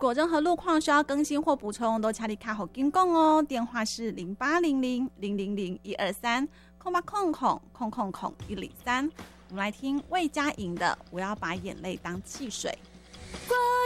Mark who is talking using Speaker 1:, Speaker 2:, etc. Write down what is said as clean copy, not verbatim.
Speaker 1: 果任何路况需要更新或补充，都请你卡好跟讲哦。电话是0800-000-123，0800-103。我们来听魏佳莹的《我要把眼泪当汽水》。